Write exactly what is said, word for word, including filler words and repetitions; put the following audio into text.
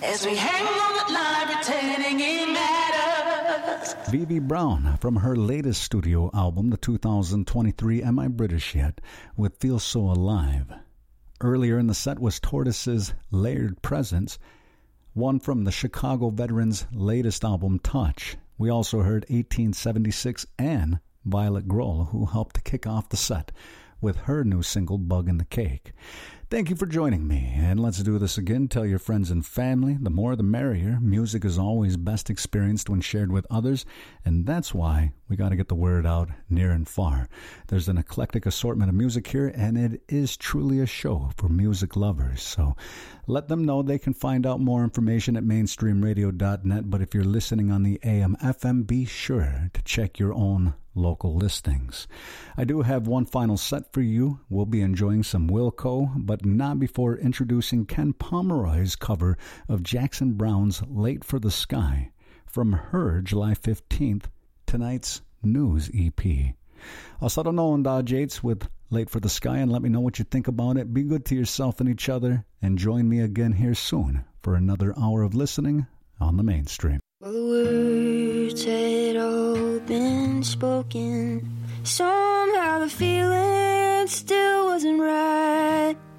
As we hang on the line, pretending it matters. Vivi Brown from her latest studio album, the two thousand twenty-three Am I British Yet? With Feel So Alive. Earlier in the set was Tortoise's Layered Presence, one from the Chicago Veterans' latest album, Touch. We also heard eighteen seventy-six and Violet Grohl, who helped to kick off the set with her new single, Bug in the Cake. Thank you for joining me, and let's do this again. Tell your friends and family. The more the merrier. Music is always best experienced when shared with others, and that's why we got to get the word out near and far. There's an eclectic assortment of music here, and it is truly a show for music lovers. So let them know they can find out more information at mainstream radio dot net, but if you're listening on the A M F M, be sure to check your own local listings. I do have one final set for you. We'll be enjoying some Wilco, but not before introducing Ken Pomeroy's cover of Jackson Browne's Late for the Sky from her July fifteenth, tonight's News E P. Also, don't know on Jates with Late for the Sky, and let me know what you think about it. Be good to yourself and each other, and join me again here soon for another hour of listening on the Mainstream. Well, the words had all been spoken. Somehow the feeling still wasn't right.